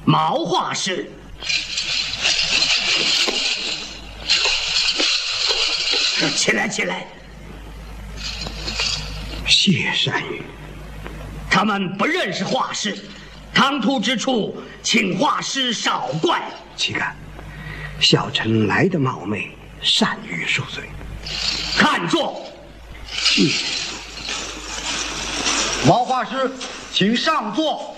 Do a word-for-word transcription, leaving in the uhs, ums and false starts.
毛画师。起来，起来！ 谢善宇， 他们不认识画师，唐突之处，请画师少怪。 岂敢，小臣来的冒昧，善于恕罪。 看座。 谢。 毛画师，请上座。